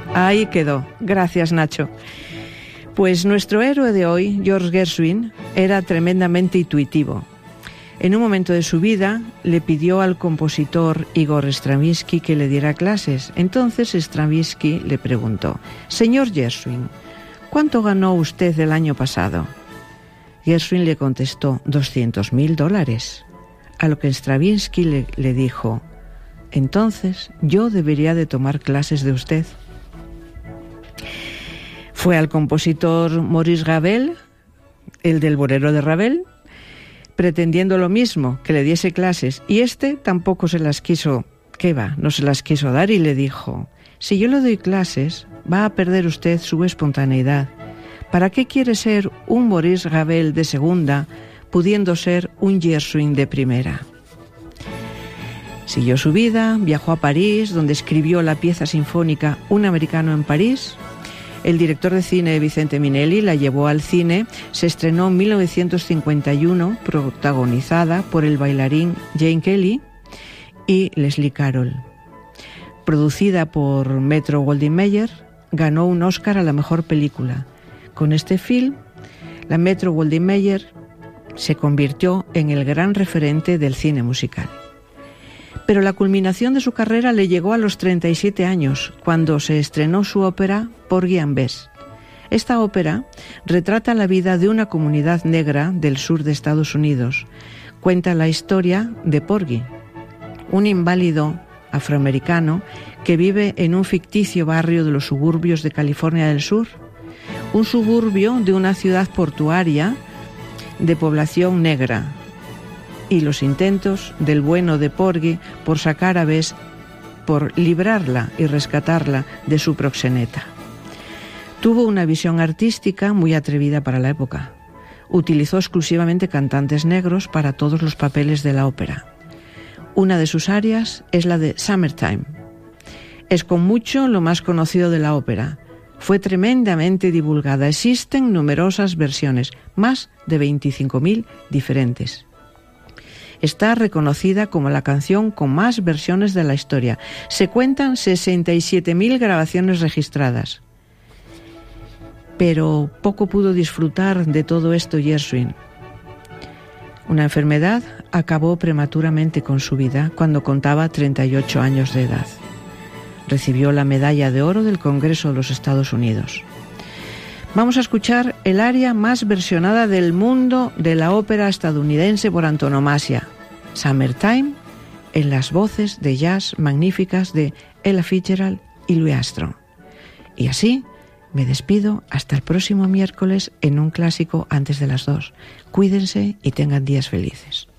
Ahí quedó. Gracias, Nacho. Pues nuestro héroe de hoy, George Gershwin, era tremendamente intuitivo. En un momento de su vida le pidió al compositor Igor Stravinsky que le diera clases. Entonces Stravinsky le preguntó: «Señor Gershwin, ¿cuánto ganó usted el año pasado?» Gershwin le contestó: $200,000. A lo que Stravinsky le dijo: «Entonces yo debería de tomar clases de usted». Fue al compositor Maurice Ravel, el del Bolero de Ravel, pretendiendo lo mismo, que le diese clases, y este tampoco se las quiso, no se las quiso dar, y le dijo: «Si yo le doy clases, va a perder usted su espontaneidad. ¿Para qué quiere ser un Maurice Ravel de segunda, pudiendo ser un Gershwin de primera?». Siguió su vida, viajó a París, donde escribió la pieza sinfónica Un americano en París. El director de cine Vicente Minelli la llevó al cine. Se estrenó en 1951, protagonizada por el bailarín Gene Kelly y Leslie Carroll. Producida por Metro-Goldwyn-Mayer, ganó un Oscar a la mejor película. Con este film, la Metro-Goldwyn-Mayer se convirtió en el gran referente del cine musical. Pero la culminación de su carrera le llegó a los 37 años, cuando se estrenó su ópera Porgy and Bess. Esta ópera retrata la vida de una comunidad negra del sur de Estados Unidos. Cuenta la historia de Porgy, un inválido afroamericano que vive en un ficticio barrio de los suburbios de California del Sur, un suburbio de una ciudad portuaria de población negra, y los intentos del bueno de Porgy por sacar a Bess, por librarla y rescatarla de su proxeneta. Tuvo una visión artística muy atrevida para la época. Utilizó exclusivamente cantantes negros para todos los papeles de la ópera. Una de sus arias es la de Summertime. Es con mucho lo más conocido de la ópera. Fue tremendamente divulgada. Existen numerosas versiones, más de 25.000 diferentes. Está reconocida como la canción con más versiones de la historia. Se cuentan 67.000 grabaciones registradas. Pero poco pudo disfrutar de todo esto Gershwin. Una enfermedad acabó prematuramente con su vida cuando contaba 38 años de edad. Recibió la Medalla de Oro del Congreso de los Estados Unidos. Vamos a escuchar el aria más versionada del mundo de la ópera estadounidense por antonomasia, Summertime, en las voces de jazz magníficas de Ella Fitzgerald y Louis Armstrong. Y así me despido hasta el próximo miércoles en un clásico antes de las 2. Cuídense y tengan días felices.